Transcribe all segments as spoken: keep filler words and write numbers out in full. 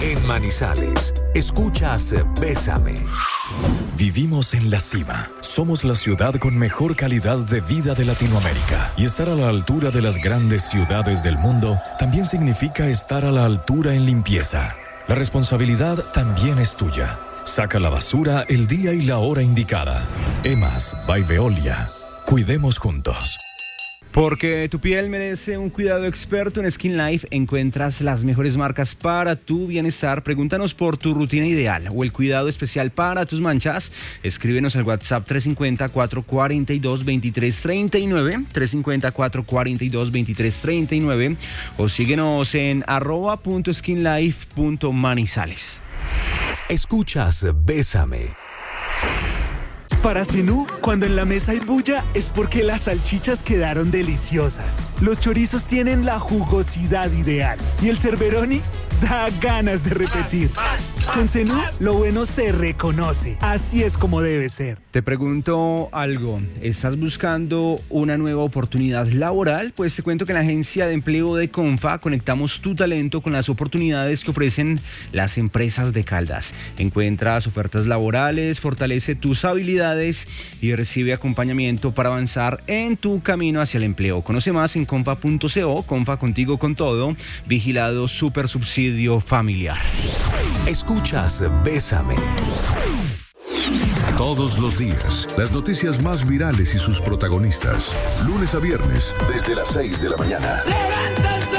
En Manizales, escuchas Bésame. Vivimos en la cima. Somos la ciudad con mejor calidad de vida de Latinoamérica. Y estar a la altura de las grandes ciudades del mundo también significa estar a la altura en limpieza. La responsabilidad también es tuya. Saca la basura el día y la hora indicada. Emas by Veolia. Cuidemos juntos. Porque tu piel merece un cuidado experto, en Skin Life encuentras las mejores marcas para tu bienestar. Pregúntanos por tu rutina ideal o el cuidado especial para tus manchas. Escríbenos al WhatsApp tres cinco cero, cuatro cuatro dos, dos tres tres nueve, tres cinco cero, cuatro cuatro dos, dos tres tres nueve o síguenos en arroba punto skinlife punto manizales. Escuchas Bésame. Para Zenú, cuando en la mesa hay bulla, es porque las salchichas quedaron deliciosas. Los chorizos tienen la jugosidad ideal. Y el Cerberoni da ganas de repetir. Con Zenú, lo bueno se reconoce. Así es como debe ser. Te pregunto algo. ¿Estás buscando una nueva oportunidad laboral? Pues te cuento que en la agencia de empleo de Confa conectamos tu talento con las oportunidades que ofrecen las empresas de Caldas. Encuentras ofertas laborales, fortalece tus habilidades y recibe acompañamiento para avanzar en tu camino hacia el empleo. Conoce más en confa punto co. Confa, contigo con todo. Vigilado Super Subsidio Familiar. Escuchas Bésame. Todos los días, las noticias más virales y sus protagonistas. Lunes a viernes, desde las seis de la mañana. ¡Levántense!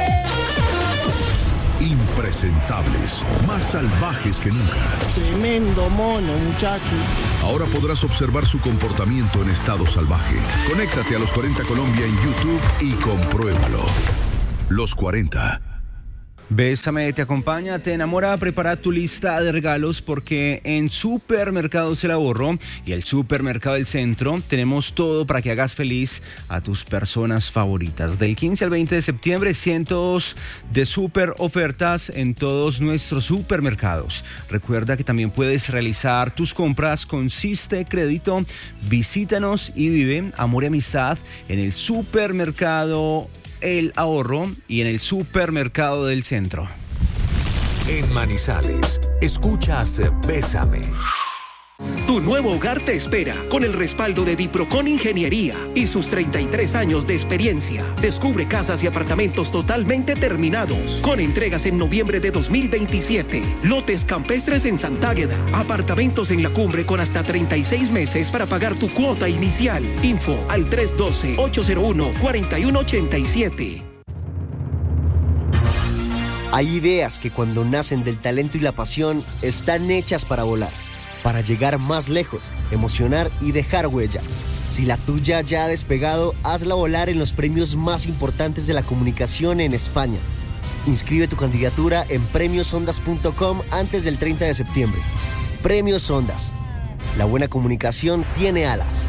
Impresentables, más salvajes que nunca. Tremendo mono, muchacho. Ahora podrás observar su comportamiento en estado salvaje. Conéctate a Los cuarenta Colombia en YouTube y compruébalo. Los cuarenta. Bésame te acompaña, te enamora. Prepara tu lista de regalos porque en Supermercados El Ahorro y el Supermercado del Centro tenemos todo para que hagas feliz a tus personas favoritas. Del quince al veinte de septiembre, cientos de super ofertas en todos nuestros supermercados. Recuerda que también puedes realizar tus compras con Siste Crédito. Visítanos y vive amor y amistad en el Supermercado El Ahorro y en el Supermercado del Centro. En Manizales, escuchas Bésame. Tu nuevo hogar te espera con el respaldo de Diprocon Ingeniería y sus treinta y tres años de experiencia. Descubre casas y apartamentos totalmente terminados con entregas en noviembre de dos mil veintisiete. Lotes campestres en Santágueda. Apartamentos en la cumbre con hasta treinta y seis meses para pagar tu cuota inicial. Info al tres uno dos, ocho cero uno, cuatro uno ocho siete. Hay ideas que cuando nacen del talento y la pasión están hechas para volar, para llegar más lejos, emocionar y dejar huella. Si la tuya ya ha despegado, hazla volar en los premios más importantes de la comunicación en España. Inscribe tu candidatura en premios ondas punto com antes del treinta de septiembre. Premios Ondas. La buena comunicación tiene alas.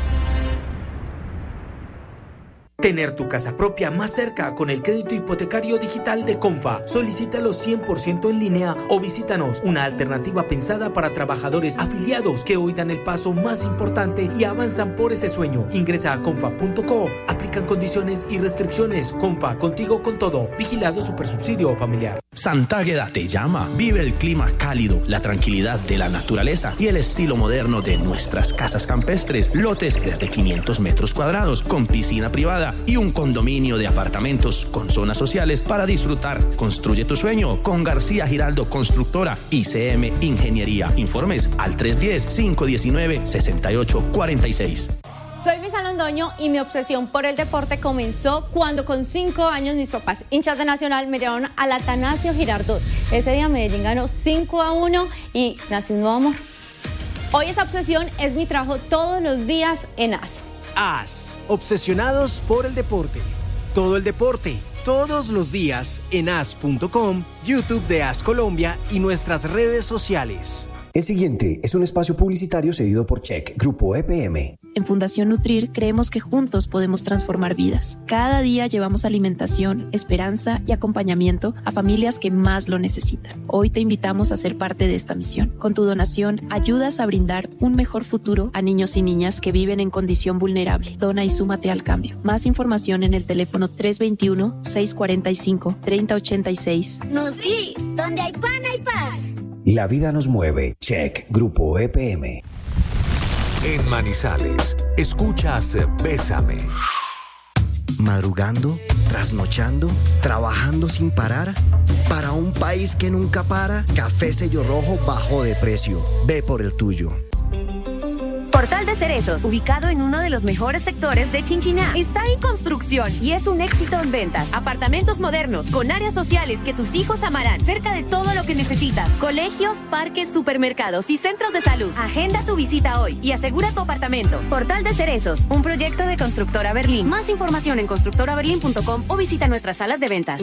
Tener tu casa propia más cerca con el crédito hipotecario digital de Confa. Solicítalo cien por ciento en línea o visítanos, una alternativa pensada para trabajadores afiliados que hoy dan el paso más importante y avanzan por ese sueño. Ingresa a confa punto co. Aplican condiciones y restricciones. Confa, contigo con todo. Vigilado Supersubsidio Familiar. Santágueda te llama. Vive el clima cálido, la tranquilidad de la naturaleza y el estilo moderno de nuestras casas campestres. Lotes desde quinientos metros cuadrados con piscina privada y un condominio de apartamentos con zonas sociales para disfrutar. Construye tu sueño con García Giraldo Constructora y C M Ingeniería. Informes al tres uno cero, cinco uno nueve, seis ocho cuatro seis. Soy Luisa Londoño y mi obsesión por el deporte comenzó cuando con cinco años mis papás, hinchas de Nacional, me llevaron al Atanasio Girardot. Ese día Medellín ganó cinco a uno y nació un nuevo amor. Hoy esa obsesión es mi trabajo todos los días en A S. A S, obsesionados por el deporte. Todo el deporte, todos los días en A S punto com, YouTube de A S Colombia y nuestras redes sociales. El siguiente es un espacio publicitario cedido por Check Grupo E P M. En Fundación Nutrir creemos que juntos podemos transformar vidas. Cada día llevamos alimentación, esperanza y acompañamiento a familias que más lo necesitan. Hoy te invitamos a ser parte de esta misión. Con tu donación, ayudas a brindar un mejor futuro a niños y niñas que viven en condición vulnerable. Dona y súmate al cambio. Más información en el teléfono tres dos uno, seis cuatro cinco, tres cero ocho seis. Nutrir, donde hay pan hay paz. La vida nos mueve. Check. Grupo E P M. En Manizales, escuchas Bésame. Madrugando, trasnochando, trabajando sin parar. Para un país que nunca para, Café Sello Rojo bajó de precio. Ve por el tuyo. Portal de Cerezos, ubicado en uno de los mejores sectores de Chinchiná, está en construcción y es un éxito en ventas. Apartamentos modernos con áreas sociales que tus hijos amarán, cerca de todo lo que necesitas: colegios, parques, supermercados y centros de salud. Agenda tu visita hoy y asegura tu apartamento. Portal de Cerezos, un proyecto de Constructora Berlín. Más información en constructora berlín punto com o visita nuestras salas de ventas.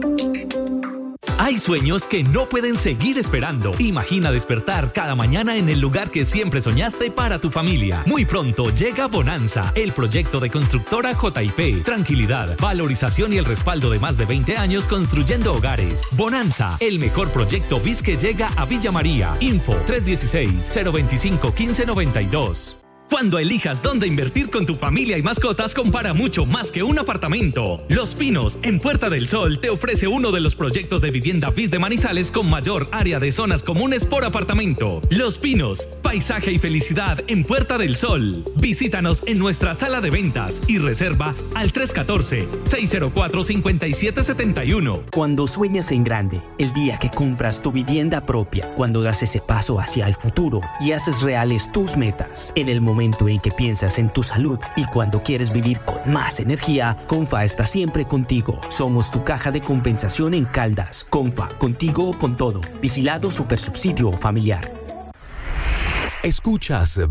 Hay sueños que no pueden seguir esperando. Imagina despertar cada mañana en el lugar que siempre soñaste para tu familia. Muy pronto llega Bonanza, el proyecto de Constructora J I P. Tranquilidad, valorización y el respaldo de más de veinte años construyendo hogares. Bonanza, el mejor proyecto B I S que llega a Villa María. Info tres uno seis, cero dos cinco, uno cinco nueve dos. Cuando elijas dónde invertir con tu familia y mascotas, compara mucho más que un apartamento. Los Pinos, en Puerta del Sol, te ofrece uno de los proyectos de vivienda B I S de Manizales con mayor área de zonas comunes por apartamento. Los Pinos, paisaje y felicidad en Puerta del Sol. Visítanos en nuestra sala de ventas y reserva al tres uno cuatro, seis cero cuatro, cinco siete siete uno. Cuando sueñas en grande, el día que compras tu vivienda propia, cuando das ese paso hacia el futuro y haces reales tus metas, en el momento en que piensas en tu salud y cuando quieres vivir con más energía, Confa está siempre contigo. Somos tu caja de compensación en Caldas. Confa, contigo con todo. Vigilado Supersubsidio Familiar. Escuchas